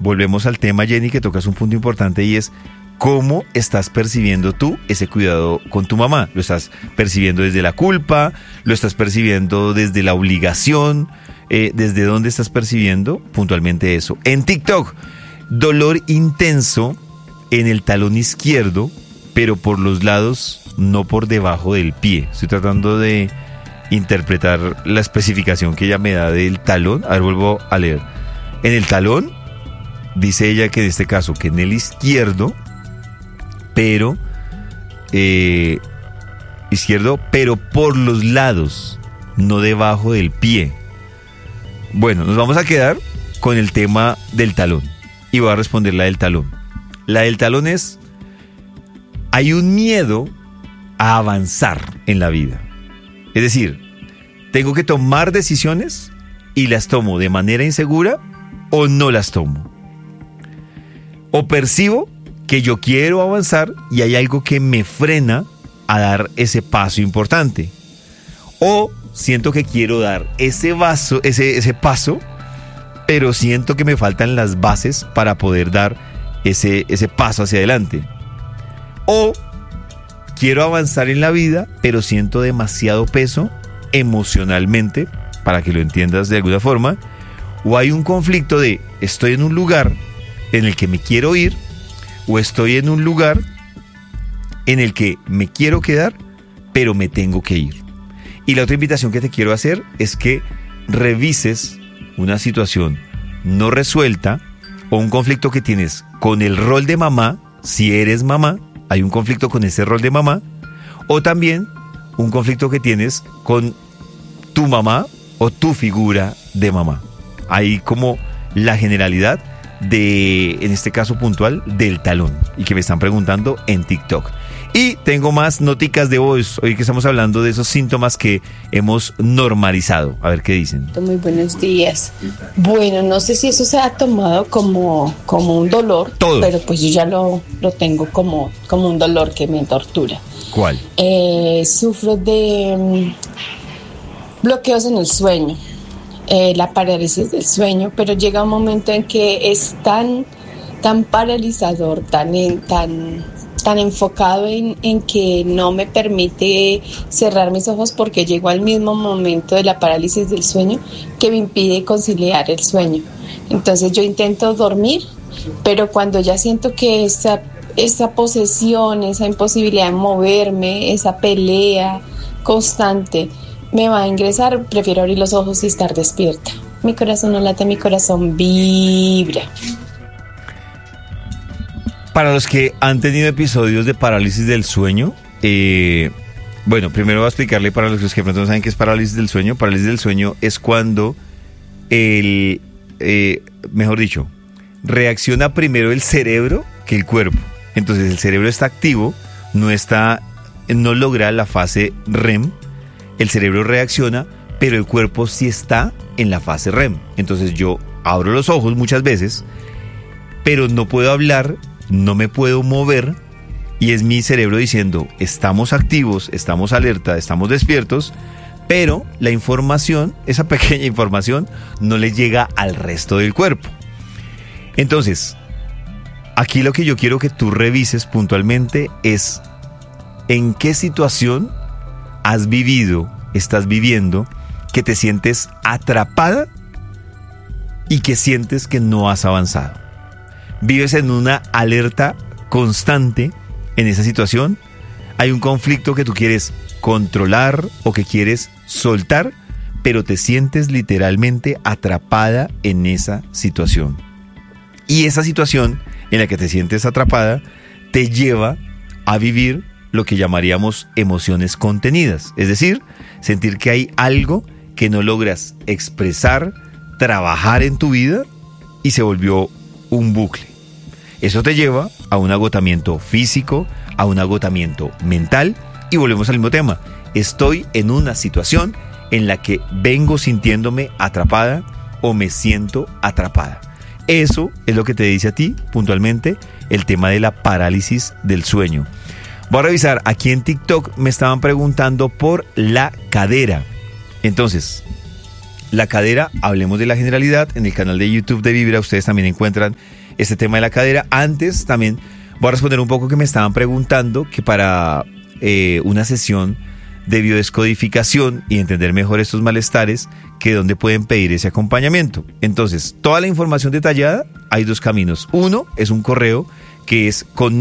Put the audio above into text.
volvemos al tema, Jenny, que tocas un punto importante y es cómo estás percibiendo tú ese cuidado con tu mamá. ¿Lo estás percibiendo desde la culpa? ¿Lo estás percibiendo desde la obligación? ¿Desde dónde estás percibiendo puntualmente eso? En TikTok, dolor intenso en el talón izquierdo, pero por los lados, no por debajo del pie. Estoy tratando de interpretar la especificación que ella me da del talón. A ver, vuelvo a leer. En el talón, dice ella que en este caso, que en el izquierdo, pero por los lados, no debajo del pie. Bueno, nos vamos a quedar con el tema del talón y voy a responder la del talón. La del talón es: hay un miedo a avanzar en la vida. Es decir, tengo que tomar decisiones y las tomo de manera insegura o no las tomo. O percibo que yo quiero avanzar y hay algo que me frena a dar ese paso importante. O siento que quiero dar ese paso, pero siento que me faltan las bases para poder dar ese paso hacia adelante. O quiero avanzar en la vida, pero siento demasiado peso emocionalmente, para que lo entiendas de alguna forma. O hay un conflicto de estoy en un lugar en el que me quiero ir, o estoy en un lugar en el que me quiero quedar, pero me tengo que ir. Y la otra invitación que te quiero hacer es que revises una situación no resuelta o un conflicto que tienes con el rol de mamá. Si eres mamá, hay un conflicto con ese rol de mamá, o también un conflicto que tienes con tu mamá o tu figura de mamá. Hay como la generalidad de, en este caso puntual, del talón, y que me están preguntando en TikTok. Y tengo más noticas de voz, hoy que estamos hablando de esos síntomas que hemos normalizado. A ver qué dicen. Muy buenos días. Bueno, no sé si eso se ha tomado como un dolor. Todo. Pero pues yo ya lo tengo como un dolor que me tortura. ¿Cuál? Sufro de bloqueos en el sueño, la parálisis del sueño, pero llega un momento en que es tan paralizador, tan enfocado en que no me permite cerrar mis ojos, porque llego al mismo momento de la parálisis del sueño que me impide conciliar el sueño. Entonces yo intento dormir, pero cuando ya siento que esa posesión, esa imposibilidad de moverme, esa pelea constante me va a ingresar, prefiero abrir los ojos y estar despierta. Mi corazón no late, mi corazón vibra. Para los que han tenido episodios de parálisis del sueño, bueno, primero voy a explicarle para los que pronto no saben qué es parálisis del sueño. Parálisis del sueño es cuando mejor dicho, reacciona primero el cerebro que el cuerpo. Entonces el cerebro está activo, no logra la fase REM, el cerebro reacciona, pero el cuerpo sí está en la fase REM. Entonces yo abro los ojos muchas veces, pero no puedo hablar, no me puedo mover, y es mi cerebro diciendo, estamos activos, estamos alerta, estamos despiertos, pero la información, esa pequeña información, no le llega al resto del cuerpo. Entonces, aquí lo que yo quiero que tú revises puntualmente es en qué situación has vivido, estás viviendo, que te sientes atrapada y que sientes que no has avanzado. Vives en una alerta constante en esa situación. Hay un conflicto que tú quieres controlar o que quieres soltar, pero te sientes literalmente atrapada en esa situación. Y esa situación en la que te sientes atrapada te lleva a vivir lo que llamaríamos emociones contenidas. Es decir, sentir que hay algo que no logras expresar, trabajar en tu vida y se volvió un bucle. Eso te lleva a un agotamiento físico, a un agotamiento mental, y volvemos al mismo tema. Estoy en una situación en la que vengo sintiéndome atrapada o me siento atrapada. Eso es lo que te dice a ti puntualmente el tema de la parálisis del sueño. Voy a revisar, aquí en TikTok me estaban preguntando por la cadera. Entonces, la cadera, hablemos de la generalidad. En el canal de YouTube de Vibra ustedes también encuentran este tema de la cadera. Antes también voy a responder un poco que me estaban preguntando que para una sesión de biodescodificación y entender mejor estos malestares, que dónde pueden pedir ese acompañamiento. Entonces, toda la información detallada, hay dos caminos. Uno es un correo que es con